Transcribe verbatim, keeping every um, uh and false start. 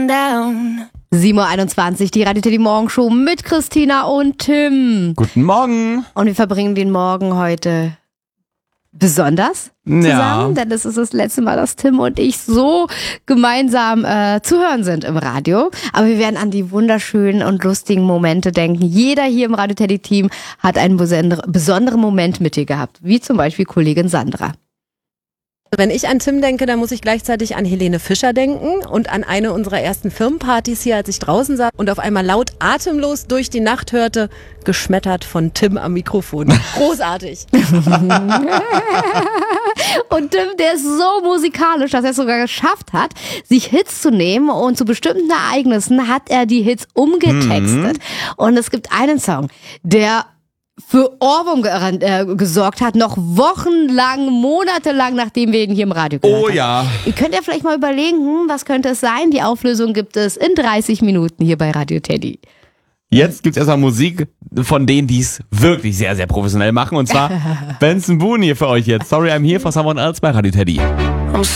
down. sieben Uhr einundzwanzig, die Radio Teddy Morgenshow mit Christina und Tim. Guten Morgen. Und wir verbringen den Morgen heute besonders zusammen, Ja. denn es ist das letzte Mal, dass Tim und ich so gemeinsam äh, zu hören sind im Radio. Aber wir werden an die wunderschönen und lustigen Momente denken. Jeder hier im Radio Teddy Team hat einen besonder- besonderen Moment mit dir gehabt, wie zum Beispiel Kollegin Sandra. Wenn ich an Tim denke, dann muss ich gleichzeitig an Helene Fischer denken und an eine unserer ersten Firmenpartys hier, als ich draußen saß und auf einmal laut atemlos durch die Nacht hörte, geschmettert von Tim am Mikrofon. Großartig. Und Tim, der ist so musikalisch, dass er es sogar geschafft hat, sich Hits zu nehmen, und zu bestimmten Ereignissen hat er die Hits umgetextet. Und es gibt einen Song, der für Ohrwurm ge äh, gesorgt hat, noch wochenlang, monatelang, nachdem wir ihn hier im Radio gehört Oh haben. ja. Ihr könnt ja vielleicht mal überlegen, hm, was könnte es sein? Die Auflösung gibt es in dreißig Minuten hier bei Radio Teddy. Jetzt gibt's erstmal Musik von denen, die es wirklich sehr, sehr professionell machen. Und zwar Benson Boone hier für euch jetzt. Sorry, I'm here for someone else bei Radio Teddy.